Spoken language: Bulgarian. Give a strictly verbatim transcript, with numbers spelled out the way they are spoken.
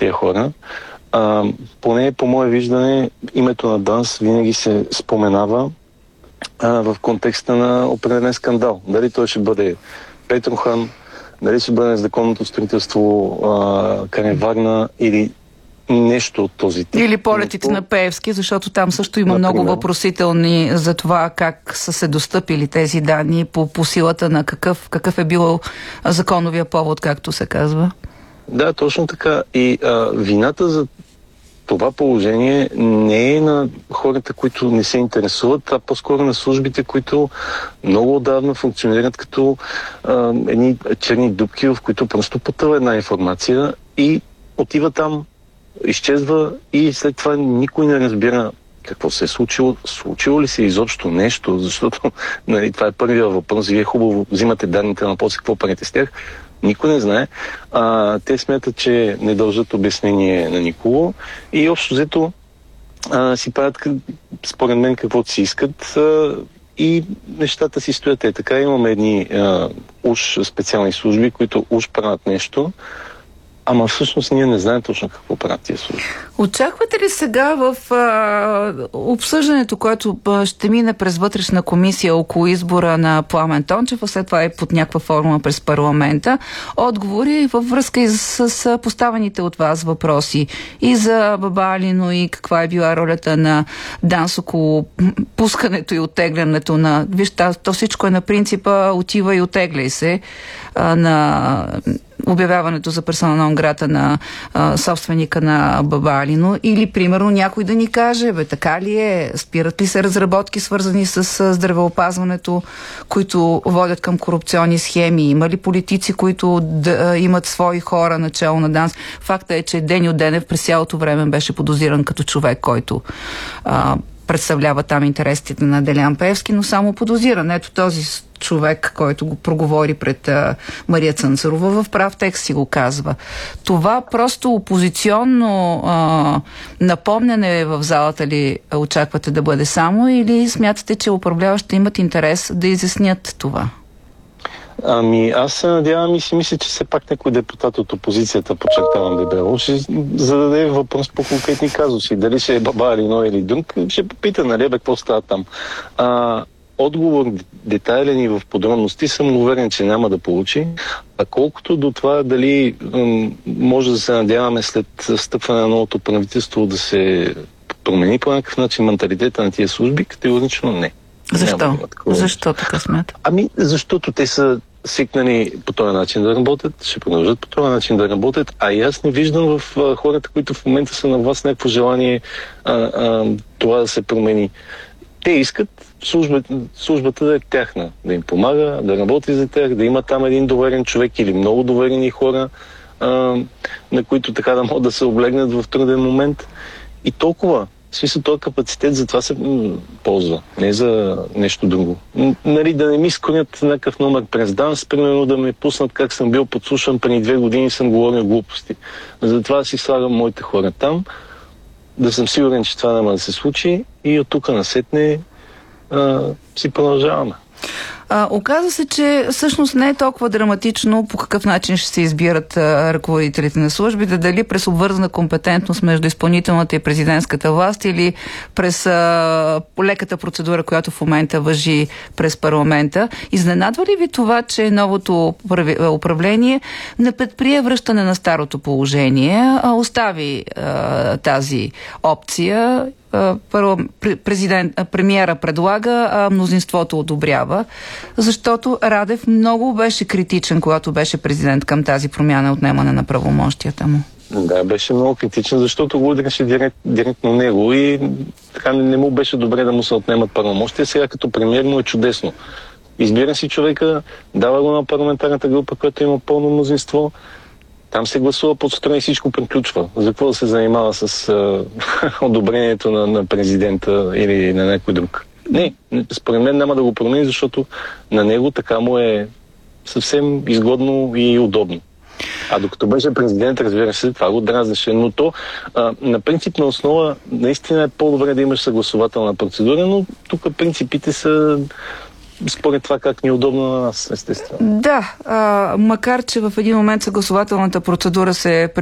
тия хора. А, поне по мое виждане, името на ДАНС винаги се споменава а, в контекста на определен скандал. Дали той ще бъде Петрохан, дали ще бъде незаконното строителство а, край Варна или нещо от този тип. Или полетите на Пеевски, защото там също има Например. много въпросителни за това как са се достъпили тези данни по, по силата на какъв, какъв е бил законовия повод, както се казва. Да, точно така. И а, вината за това положение не е на хората, които не се интересуват, а по-скоро на службите, които много отдавна функционират като а, едни черни дупки, в които просто потъва една информация и отива там, изчезва и след това никой не разбира какво се е случило. Случило ли се изобщо нещо, защото нали, това е първият въпрос. Вие хубаво взимате данните, но после какво правите с тях? Никой не знае. А, те смятат, че не дължат обяснение на никого и общо взето а, си правят според мен каквото си искат а, и нещата си стоят е така. Имаме едни а, уж специални служби, които уж правят нещо, ама всъщност ние не знаем точно какво правят тия служби. Очаквате ли сега в а, обсъждането, което а, ще мине през вътрешна комисия около избора на Пламен Тончев, а след това е под някаква форма през парламента, отговори във връзка и с, с поставените от вас въпроси и за Бабалино и каква е била ролята на ДАНС около пускането и оттеглянето на... Вижте, то всичко е на принципа отива и оттегляй се а, на... обявяването за персона нон грата на а, собственика на Бабалино, или примерно някой да ни каже, бе, така ли е, спират ли се разработки свързани с а, здравеопазването, които водят към корупционни схеми, има ли политици, които да, а, имат свои хора начало на ДАНС. Факта е, че Деню Денев през цялото време беше подозиран като човек, който а, представлява там интересите на Делян Пеевски, но само подозиран. Ето този човек, който го проговори пред а, Мария Цънцарова, в прав текст си го казва. Това просто опозиционно а, напомняне в залата ли очаквате да бъде само, или смятате, че управляващите имат интерес да изяснят това? Ами, аз се надявам и си мисля, че все пак някой депутат от опозицията, подчертавам дебело, ще зададе въпрос по конкретни казуси. Дали ще е Бабалино или друг, ще попита, нали, бе, какво става там. А, отговор детайлен и в подробности съм уверен, че няма да получи. А колкото до това дали м- може да се надяваме след стъпване на новото правителство да се промени по някакъв начин менталитета на тия служби, категорично не. Защо? Да Защо така смята? Ами, защото те са свикнали по този начин да работят, ще продължат по този начин да работят, а и аз не виждам в а, хората, които в момента са на власт, някакво желание а, а, това да се промени. Те искат службата, службата да е тяхна, да им помага, да работи за тях, да има там един доверен човек или много доверени хора, а, на които така да могат да се облегнат в труден момент. И толкова. В смисъл, този капацитет за това се м- ползва, не за нещо друго. Н- нали, да не ми склонят някакъв номер през ДАНС, примерно да ме пуснат как съм бил подслушан преди две години и съм говорил глупости. Затова си слагам моите хора там, да съм сигурен, че това няма да се случи и от тук насетне а, си продължаваме. А, оказва се, че всъщност не е толкова драматично по какъв начин ще се избират а, ръководителите на службите, дали през обвързана компетентност между изпълнителната и президентската власт или през а, леката процедура, която в момента важи през парламента. Изненадва ли ви това, че новото управление не предприе връщане на старото положение, а остави а, тази опция? Първо, президент, премиера предлага, а мнозинството одобрява, защото Радев много беше критичен, когато беше президент, към тази промяна, отнемане на правомощията му. Да, беше много критичен, защото го удряше директ, директно него и така не, не му беше добре да му се отнемат правомощия. Сега като премиер му е чудесно. Избира си човека, дава го на парламентарната група, която има пълно мнозинство. Там се гласува под строен и всичко приключва. За какво да се занимава с а, одобрението на, на президента или на някой друг? Не, според мен няма да го промени, защото на него така му е съвсем изгодно и удобно. А докато беше президент, разбира се, това го дразнеше. Но то а, на принципна основа наистина е по-добре да имаш съгласователна процедура, но тук принципите са според това как ни е удобно на нас, естествено. Да, а, макар че в един момент съгласователната процедура се